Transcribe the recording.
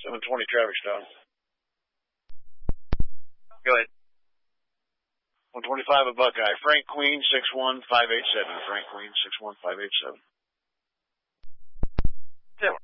720 traffic stop. Go ahead. 125 at Buckeye. Frank Queen, 61587. Frank Queen, 61587. 7.